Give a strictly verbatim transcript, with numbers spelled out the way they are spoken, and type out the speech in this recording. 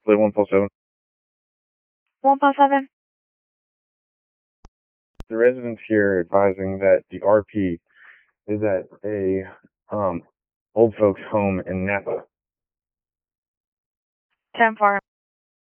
Play one four seven. one four seven. The residents here are advising that the R P is at a um old folks home in Napa. ten four.